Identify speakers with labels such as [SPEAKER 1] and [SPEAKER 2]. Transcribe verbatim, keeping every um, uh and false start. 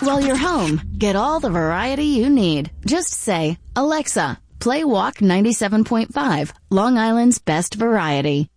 [SPEAKER 1] While you're home, get all the variety you need. Just say, Alexa, play Walk ninety-seven point five, Long Island's best variety.